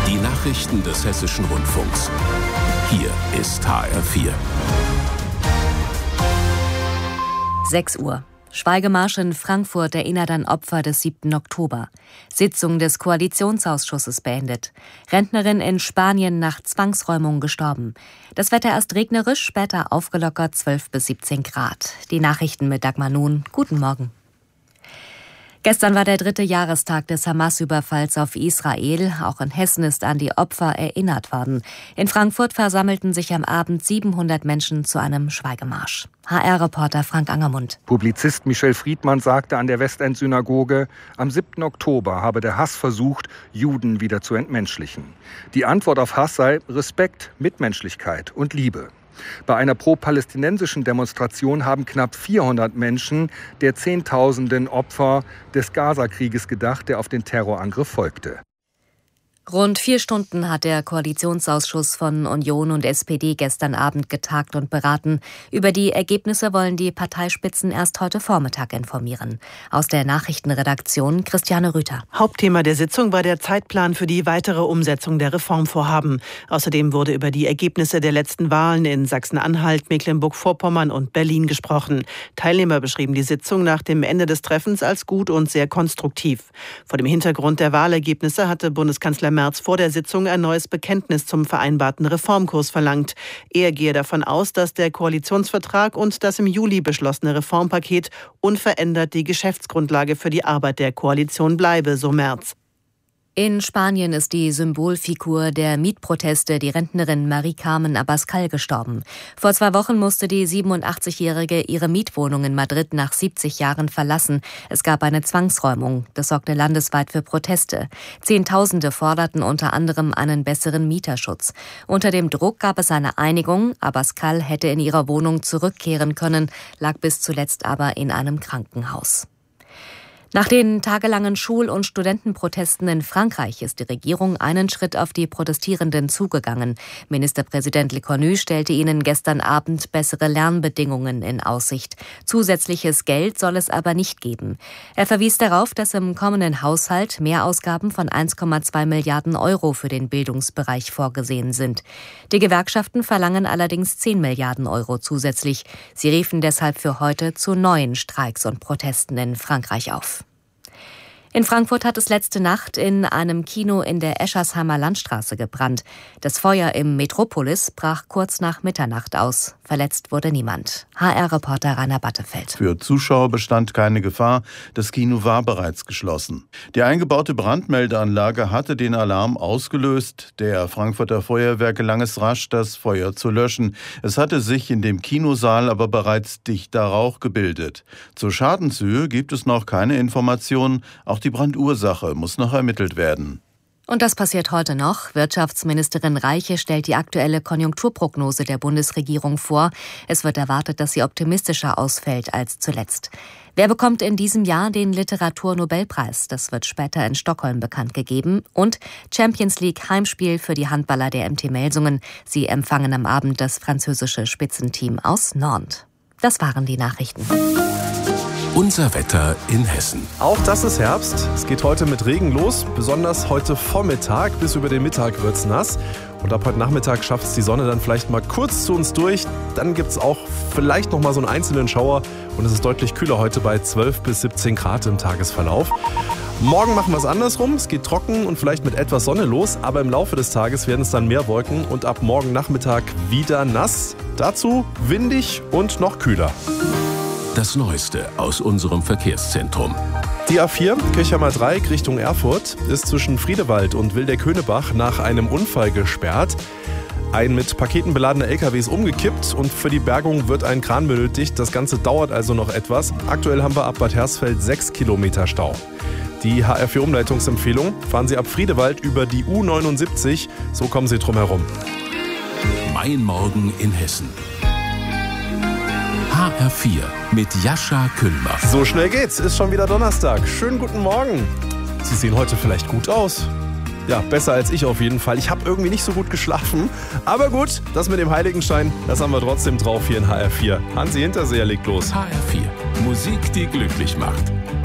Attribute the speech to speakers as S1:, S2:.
S1: Die Nachrichten des Hessischen Rundfunks. Hier ist HR4.
S2: 6 Uhr. Schweigemarsch in Frankfurt erinnert an Opfer des 7. Oktober. Sitzung des Koalitionsausschusses beendet. Rentnerin in Spanien nach Zwangsräumung gestorben. Das Wetter erst regnerisch, später aufgelockert 12 bis 17 Grad. Die Nachrichten mit Dagmar Nun. Guten Morgen. Gestern war der 3. Jahrestag des Hamas-Überfalls auf Israel. Auch in Hessen ist an die Opfer erinnert worden. In Frankfurt versammelten sich am Abend 700 Menschen zu einem Schweigemarsch. HR-Reporter Frank Angermund.
S3: Publizist Michel Friedmann sagte an der Westend-Synagoge, am 7. Oktober habe der Hass versucht, Juden wieder zu entmenschlichen. Die Antwort auf Hass sei Respekt, Mitmenschlichkeit und Liebe. Bei einer pro-palästinensischen Demonstration haben knapp 400 Menschen der Zehntausenden Opfer des Gaza-Krieges gedacht, der auf den Terrorangriff folgte.
S2: Rund 4 Stunden hat der Koalitionsausschuss von Union und SPD gestern Abend getagt und beraten. Über die Ergebnisse wollen die Parteispitzen erst heute Vormittag informieren. Aus der Nachrichtenredaktion Christiane Rüther.
S4: Hauptthema der Sitzung war der Zeitplan für die weitere Umsetzung der Reformvorhaben. Außerdem wurde über die Ergebnisse der letzten Wahlen in Sachsen-Anhalt, Mecklenburg-Vorpommern und Berlin gesprochen. Teilnehmer beschrieben die Sitzung nach dem Ende des Treffens als gut und sehr konstruktiv. Vor dem Hintergrund der Wahlergebnisse hatte Bundeskanzler Merz vor der Sitzung ein neues Bekenntnis zum vereinbarten Reformkurs verlangt. Er gehe davon aus, dass der Koalitionsvertrag und das im Juli beschlossene Reformpaket unverändert die Geschäftsgrundlage für die Arbeit der Koalition bleibe, so Merz.
S2: In Spanien ist die Symbolfigur der Mietproteste, die Rentnerin Marie-Carmen Abascal, gestorben. Vor 2 Wochen musste die 87-Jährige ihre Mietwohnung in Madrid nach 70 Jahren verlassen. Es gab eine Zwangsräumung. Das sorgte landesweit für Proteste. Zehntausende forderten unter anderem einen besseren Mieterschutz. Unter dem Druck gab es eine Einigung. Abascal hätte in ihrer Wohnung zurückkehren können, lag bis zuletzt aber in einem Krankenhaus. Nach den tagelangen Schul- und Studentenprotesten in Frankreich ist die Regierung einen Schritt auf die Protestierenden zugegangen. Ministerpräsident Lecornu stellte ihnen gestern Abend bessere Lernbedingungen in Aussicht. Zusätzliches Geld soll es aber nicht geben. Er verwies darauf, dass im kommenden Haushalt Mehrausgaben von 1,2 Milliarden Euro für den Bildungsbereich vorgesehen sind. Die Gewerkschaften verlangen allerdings 10 Milliarden Euro zusätzlich. Sie riefen deshalb für heute zu neuen Streiks und Protesten in Frankreich auf. In Frankfurt hat es letzte Nacht in einem Kino in der Eschersheimer Landstraße gebrannt. Das Feuer im Metropolis brach kurz nach Mitternacht aus. Verletzt wurde niemand. HR-Reporter Rainer Battefeld.
S5: Für Zuschauer bestand keine Gefahr. Das Kino war bereits geschlossen. Die eingebaute Brandmeldeanlage hatte den Alarm ausgelöst. Der Frankfurter Feuerwehr gelang es rasch, das Feuer zu löschen. Es hatte sich in dem Kinosaal aber bereits dichter Rauch gebildet. Zur Schadenshöhe gibt es noch keine Informationen. Auch die Brandursache muss noch ermittelt werden.
S2: Und das passiert heute noch. Wirtschaftsministerin Reiche stellt die aktuelle Konjunkturprognose der Bundesregierung vor. Es wird erwartet, dass sie optimistischer ausfällt als zuletzt. Wer bekommt in diesem Jahr den Literaturnobelpreis? Das wird später in Stockholm bekannt gegeben. Und Champions League Heimspiel für die Handballer der MT Melsungen. Sie empfangen am Abend das französische Spitzenteam aus Nantes. Das waren die Nachrichten.
S1: Unser Wetter in Hessen.
S6: Auch das ist Herbst. Es geht heute mit Regen los. Besonders heute Vormittag bis über den Mittag wird's nass. Und ab heute Nachmittag schafft es die Sonne dann vielleicht mal kurz zu uns durch. Dann gibt es auch vielleicht noch mal so einen einzelnen Schauer. Und es ist deutlich kühler heute bei 12 bis 17 Grad im Tagesverlauf. Morgen machen wir es andersrum. Es geht trocken und vielleicht mit etwas Sonne los. Aber im Laufe des Tages werden es dann mehr Wolken. Und ab morgen Nachmittag wieder nass. Dazu windig und noch kühler.
S1: Das Neueste aus unserem Verkehrszentrum.
S6: Die A4, Kirchheimer Dreieck Richtung Erfurt, ist zwischen Friedewald und Wildeck-Höhnebach nach einem Unfall gesperrt. Ein mit Paketen beladener LKW ist umgekippt und für die Bergung wird ein Kran benötigt. Das Ganze dauert also noch etwas. Aktuell haben wir ab Bad Hersfeld 6 Kilometer Stau. Die HR4-Umleitungsempfehlung: fahren Sie ab Friedewald über die U79, so kommen Sie drum herum.
S1: Mein Morgen in Hessen. HR4 mit Jascha Küllmach.
S6: So schnell geht's, ist schon wieder Donnerstag. Schönen guten Morgen. Sie sehen heute vielleicht gut aus. Ja, besser als ich auf jeden Fall. Ich habe irgendwie nicht so gut geschlafen. Aber gut, das mit dem Heiligenschein, das haben wir trotzdem drauf hier in HR4. Hansi Hinterseher legt los.
S1: HR4, Musik, die glücklich macht.